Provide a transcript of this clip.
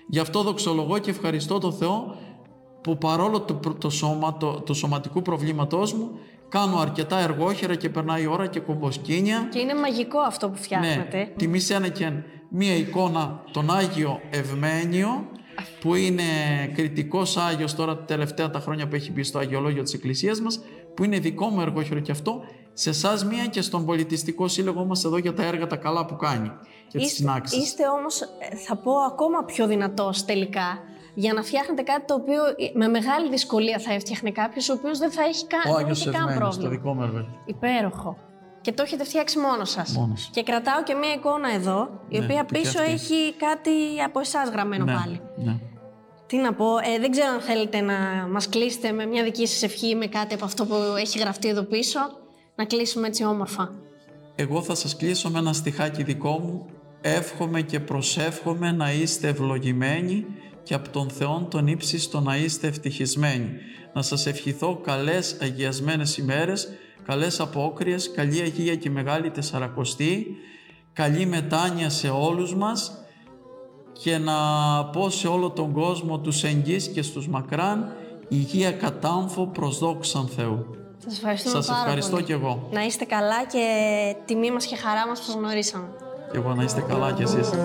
Γι' αυτό δοξολογώ και ευχαριστώ τον Θεό που παρόλο το σωματικού προβλήματός μου κάνω αρκετά εργόχερα και περνάει η ώρα και κομποσκίνια. Και είναι μαγικό αυτό που φτιάχνετε. Ναι, τιμήσανε και μία εικόνα τον Άγιο Ευμένιο, που είναι κριτικός Άγιος τώρα τελευταία τα χρόνια που έχει μπει στο Αγιολόγιο της Εκκλησίας μας, που είναι δικό μου εργόχερο και αυτό, σε εσάς μία και στον Πολιτιστικό Σύλλογο μας εδώ για τα έργα τα καλά που κάνει και τις συνάξεις. Είστε όμως, θα πω, ακόμα πιο δυνατός τελικά, για να φτιάχνετε κάτι το οποίο με μεγάλη δυσκολία θα έφτιαχνε κάποιος, ο οποίος δεν θα έχει καν πρόβλημα. Το δικό μου έργο. Υπέροχο. Και το έχετε φτιάξει μόνος σας. Και κρατάω και μία εικόνα εδώ, η οποία πίσω έχει κάτι από εσάς γραμμένο πάλι. Ναι. Τι να πω, δεν ξέρω αν θέλετε να μας κλείσετε με μια δική σας ευχή ή με κάτι από αυτό που έχει γραφτεί εδώ πίσω, να κλείσουμε έτσι όμορφα. Εγώ θα σας κλείσω με ένα στιχάκι δικό μου. Εύχομαι και προσεύχομαι να είστε ευλογημένοι και από τον Θεόν τον ύψιστο να είστε ευτυχισμένοι. Να σας ευχηθώ καλές αγιασμένες ημέρες, καλές απόκριες, καλή Αγία και Μεγάλη Τεσσαρακοστή, καλή μετάνοια σε όλους μας και να πω σε όλο τον κόσμο, τους εγγύς και στους μακράν, υγεία κατάμφο προς δόξαν Θεού. Σας ευχαριστούμε Σας ευχαριστώ πολύ. κι εγώ. Να είστε καλά και τιμή μας και χαρά μας που σας γνωρίσαμε. Και εγώ να είστε καλά κι εσείς.